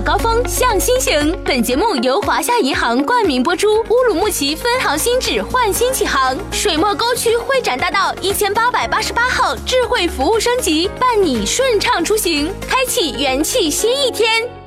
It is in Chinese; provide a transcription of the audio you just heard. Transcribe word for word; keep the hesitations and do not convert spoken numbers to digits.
高峰向心行。本节目由华夏银行冠名播出。乌鲁木齐分行新址焕新启航，水墨沟区会展大道一千八百八十八号智慧服务升级，伴你顺畅出行，开启元气新一天。